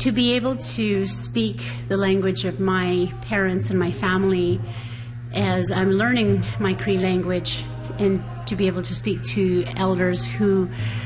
to be able to speak the language of my parents and my family as I'm learning my Cree language, and to be able to speak to elders who